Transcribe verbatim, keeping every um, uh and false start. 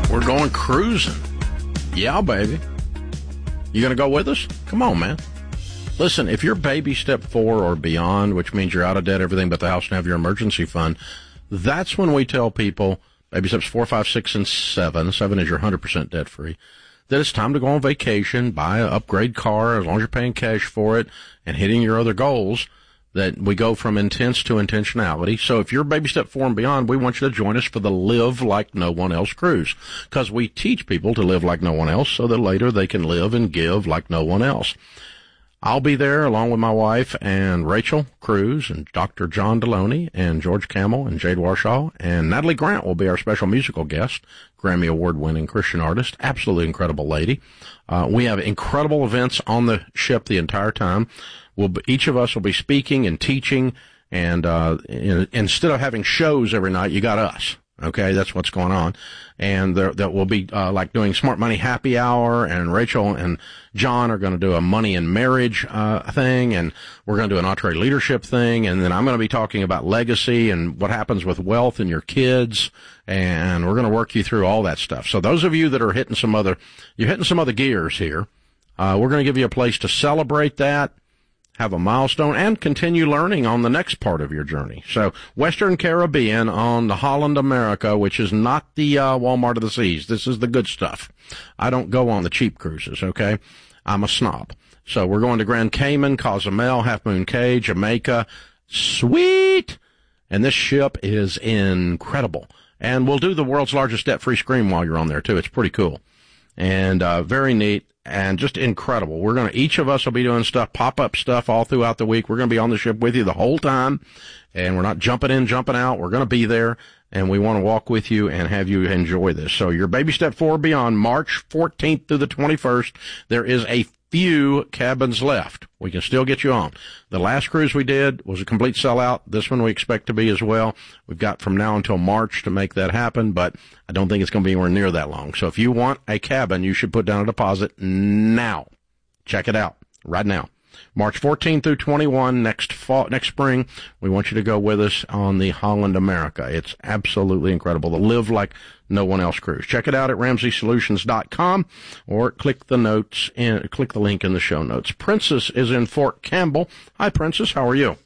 We're going cruising. Yeah, baby. You going to go with us? Come on, man. Listen, if you're baby step four or beyond, which means you're out of debt, everything but the house, and have your emergency fund, that's when we tell people, baby steps four, five, six, and seven, seven is your one hundred percent debt free, that it's time to go on vacation, buy an upgrade car, as long as you're paying cash for it, and hitting your other goals, that we go from intense to intentionality. So if you're baby step four and beyond, we want you to join us for the Live Like No One Else cruise, because we teach people to live like no one else so that later they can live and give like no one else. I'll be there along with my wife and Rachel Cruz and Doctor John Deloney and George Camel and Jade Warshaw, and Natalie Grant will be our special musical guest, Grammy Award-winning Christian artist, absolutely incredible lady. Uh, we have incredible events on the ship the entire time. We'll be, each of us will be speaking and teaching, and uh, in, instead of having shows every night, you got us. Okay, that's what's going on. And there, that will be, uh, like doing Smart Money Happy Hour, and Rachel and John are going to do a money and marriage, uh, thing, and we're going to do an entree leadership thing, and then I'm going to be talking about legacy and what happens with wealth and your kids, and we're going to work you through all that stuff. So those of you that are hitting some other, you're hitting some other gears here, uh, we're going to give you a place to celebrate that, have a milestone, and continue learning on the next part of your journey. So Western Caribbean on the Holland America, which is not the uh, Walmart of the Seas. This is the good stuff. I don't go on the cheap cruises, okay? I'm a snob. So we're going to Grand Cayman, Cozumel, Half Moon Cay, Jamaica. Sweet! And this ship is incredible. And we'll do the world's largest debt-free scream while you're on there, too. It's pretty cool. And uh very neat. And just incredible. We're going to, each of us will be doing stuff, pop-up stuff all throughout the week. We're going to be on the ship with you the whole time, and we're not jumping in, jumping out. We're going to be there, and we want to walk with you and have you enjoy this. So your baby step four beyond, March fourteenth through the twenty-first, there is a few cabins left. We can still get you on. The last cruise we did was a complete sellout. This one we expect to be as well. We've got from now until March to make that happen, but I don't think it's going to be anywhere near that long. So if you want a cabin, you should put down a deposit now. Check it out right now. March fourteenth through twenty-first, next fall, next spring, we want you to go with us on the Holland America. It's absolutely incredible. The Live Like No One Else cruise. Check it out at ramsey solutions dot com or click the notes and click the link in the show notes. Princess is in Fort Campbell. Hi, Princess. How are you?